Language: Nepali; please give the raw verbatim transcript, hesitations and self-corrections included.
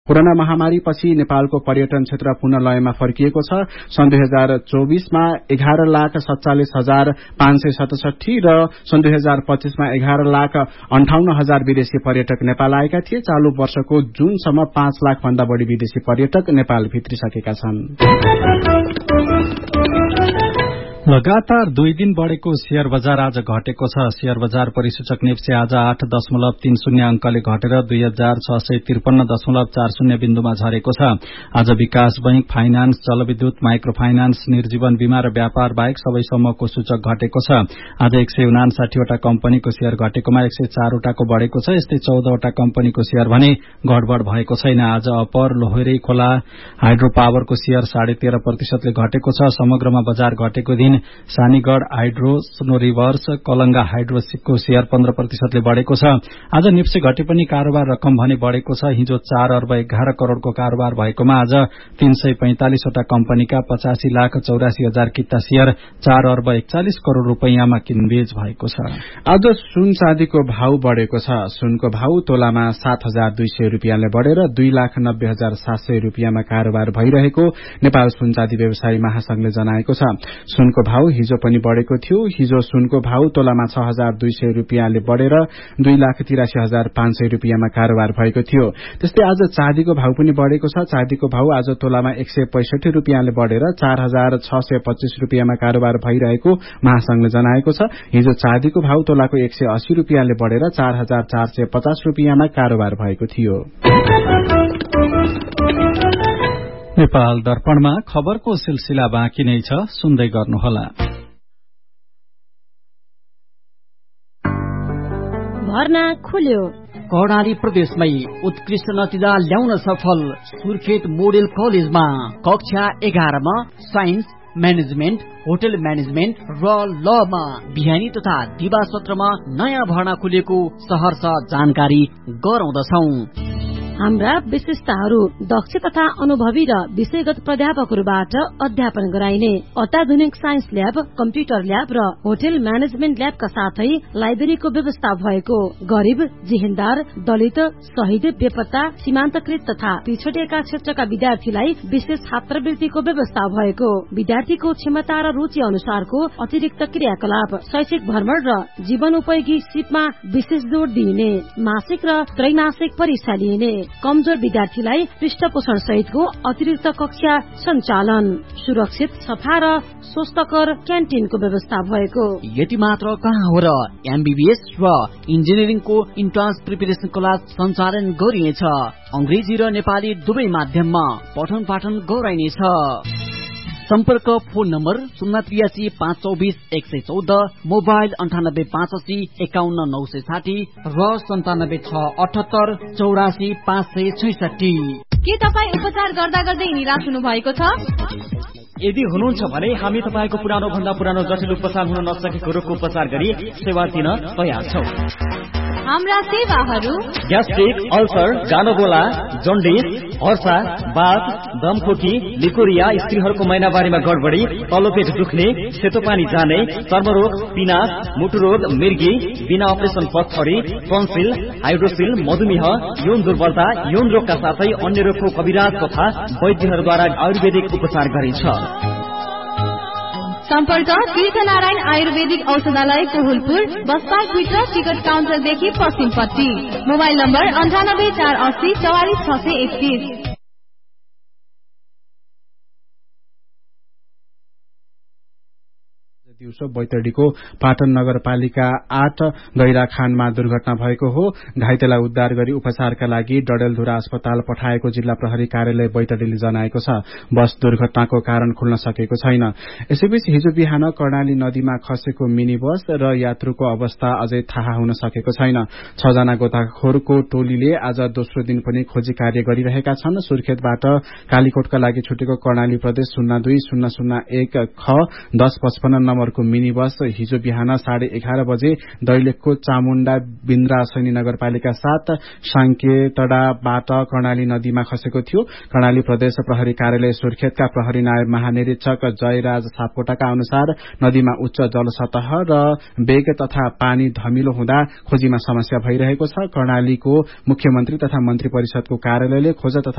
कोरोना महामारीपछि नेपालको पर्यटन क्षेत्र पुनः लयमा फर्किएको छ। सन् दुई हजार चौबीसमा एघार लाख सत्तालिस हजार पाँच सय सतसठी र सन् दुई हजार पच्चीसमा एघार लाख अन्ठाउन्न हजार विदेशी पर्यटक नेपाल आएका थिए। चालू वर्षको जूनसम्म पाँच लाख भन्दा बढ़ी विदेशी पर्यटक नेपाल भित्रिसकेका छन्। लगातार दुई दिन बढ़ेको शेयर बजार आज घटेको छ। शेयर बजार परिसूचक नेप्से आज आठ दशमलव तीन शून्य अंकले घटेर दुई हजार छ सय त्रिपन्न दशमलव चार शून्य बिन्दुमा झरेको छ। आज विकास बैंक, फाइनान्स, जलविद्युत, माइक्रो फाइनान्स, निर्जीवन बीमा र व्यापार बाहेक सबै समूहको सूचक घटेको छ। आज एक सय उनासाठीवटा कम्पनीको शेयर घटेकोमा एक सय चारवटाको बढ़ेको छ। यस्तै चौधवटा कम्पनीको शेयर भने घटबढ़ भएको छैन। आज अपर, लोहेरे खोला हाइड्रो पावरको शेयर साढे तेह्र प्रतिशतले घटेको छ। समग्रमा बजार घटेको दिन सानीगढ़ हाइड्रो, स्नो रिभर्स, कलंगा हाइड्रोको शेयर पन्ध्र प्रतिशतले बढ़ेको छ। आज निप्से घटे पनि कारोबार रकम भने बढ़ेको छ। हिजो चार अर्ब एघार करोड़को कारोबार भएकोमा आज तीन सय पैंतालिसवटा कम्पनीका पचासी लाख चौरासी हजार किता शेयर चार अर्ब एकचालिस करोड़ रूपियाँमा किनबेच भएको छ। आज सुन चाँदीको भाव बढ़ेको छ। सुनको भाव तोलामा सात हजार दुई सय रूपियाँले बढ़ेर दुई लाख नब्बे हजार सात सय रूपियाँमा कारोबार भइरहेको नेपाल सुन चाँदी व्यवसायी महासंघले जनाएको छ। सुनको भाव हिजो पनि बढ़ेको थियो। हिजो सुनको भाव तोलामा छ हजार दुई सय रूपियाँले बढ़ेर दुई लाख तिरासी हजार पाँच सय रूपियाँमा कारोबार भएको थियो। त्यस्तै आज चाँदीको भाव पनि बढ़ेको छ। चाँदीको भाव आज तोलामा एक सय पैंसठी रूपियाँले बढ़ेर चार हजार छ सय पच्चीस रूपियाँमा कारोबार भइरहेको महासंघले जनाएको छ। हिजो चाँदीको भाव तोलाको एक सय अस्सी रूपियाँले बढ़ेर चार हजार चार सय पचास रूपियाँमा कारोबार भएको थियो। नेपाल दर्पणमा खबरको सिलसिला बाँकी नै छ, सुन्दै गर्नुहोला। भर्ना खुल्यो। कर्णाली प्रदेशमै उत्कृष्ट नतिजा ल्याउन सफल सुर्खेत मोडेल कलेजमा कक्षा एघारमा साइन्स, म्यानेजमेन्ट, होटल म्यानेजमेन्ट र लमा बिहानी तथा दिवा सत्रमा नयाँ भर्ना खुलेको सहर्ष जानकारी गराउँदछौं। हाम्रा विशेषताहरू दक्ष तथा अनुभवी र विषयगत प्राध्यापकहरूबाट अध्यापन गराइने अत्याधुनिक साइन्स ल्याब, कम्प्युटर ल्याब र होटल म्यानेजमेन्ट ल्याबका साथै लाइब्रेरीको व्यवस्था भएको, गरीब, जिहेन्दार, दलित, शहीद, बेपत्ता, सीमान्तकृत तथा पिछडिएका क्षेत्रका विद्यार्थीलाई विशेष छात्रवृत्तिको व्यवस्था भएको, विद्यार्थीको क्षमता र रुचि अनुसारको अतिरिक्त क्रियाकलाप, शैक्षिक भ्रमण र जीवनोपयोगी सिपमा विशेष जोड़ दिइने, मासिक र त्रैमासिक परीक्षा लिइने, कमजोर विद्यार्थीलाई पृष्ठपोषण सहितको अतिरिक्त कक्षा सञ्चालन, सुरक्षित, सफा र स्वस्थकर क्यान्टिनको व्यवस्था भएको। यति मात्र कहाँ हो र एमबीबीएस र इन्जिनियरिङको इन्ट्रान्स प्रिपरेसन क्लास सञ्चालन गरिनेछ। अंग्रेजी र नेपाली दुवै माध्यममा पठन पाठन गराइनेछ। सम्पर्क फोन नम्बर शून्य त्रियासी पाँच चौबिस एक सय चौध, मोबाइल अन्ठानब्बे पाँच अस्सी एकाउन्न नौ सय साठी र सन्तानब्बे छ अठहत्तर चौरासी पाँच सय छैसठी। के तपाईँ उपचार गर्दा गर्दै निराश हुनु भएको छ? यदि हुनुहुन्छ भने हामी तपाईँको पुरानो भन्दा पुरानो जटिल उपचार हुन नसकेको रोगको उपचार गरी सेवा दिन तयार छौं। हाम्रा सेवाहरू ग्यास्ट्रिक, अल्सर, गानोगोला, जन्डिस, हर्सा, बाथ, दमखोकी, लिकोरिया, स्त्रीहरूको महिनावारीमा गडबडी, तल्लो पेट दुख्ने, सेतो पानी जाने, चर्मरोग, पिनास, मुटुरोग, मिर्गी, बिना अपरेसन पत्थरी, टन्सिल, हाइड्रोसिल, मधुमेह, यौन दुर्बलता, यौन रोगका साथै अन्य रोगको कविराज तथा वैद्यहरूद्वारा आयुर्वेदिक उपचार गरिन्छ। सम्पर्क तीर्थनारायण आयुर्वेदिक औषधालय कोहुलपुर, बस्पा क्विटर टिकट काउन्टरदेखि पश्चिमपट्टि। मोबाइल नम्बर अन्ठानब्बे चार अस्सी चौवालिस छ सय एकतीस। दिउँसो बैतडीको पाटन नगरपालिका आठ गैराखानमा दुर्घटना भएको हो। घाइतेलाई उद्धार गरी उपचारका लागि डडेलधुरा अस्पताल पठाएको जिल्ला प्रहरी कार्यालय बैतडीले जनाएको छ। बस दुर्घटनाको कारण खुल्न सकेको छैन। यसैबीच हिजो बिहान कर्णाली नदीमा खसेको मिनी बस र यात्रुको अवस्था अझै थाहा हुन सकेको छैन। छजना गोताखोरको टोलीले आज दोस्रो दिन पनि खोजी कार्य गरिरहेका छन्। सुर्खेतबाट कालीकोटका लागि छुटेको कर्णाली प्रदेश शून्य दुई शून्य शून्य एक ख दस पचपन्न नम्बर को मिनी बस हिजो बिहान साढे एघार बजे दैलेखको चामुण्डा बिन्द्रा सैनी नगरपालिका सात साङ्केतडाबाट कर्णाली नदीमा खसेको थियो। कर्णाली प्रदेश प्रहरी कार्यालय सुर्खेतका प्रहरी नायब महानिरीक्षक जयराज सापकोटाका अनुसार नदीमा उच्च जलसतह र वेग तथा पानी धमिलो हुँदा खोजीमा समस्या भइरहेको छ। कर्णालीको मुख्यमन्त्री तथा मन्त्री परिषदको कार्यालयले खोज तथा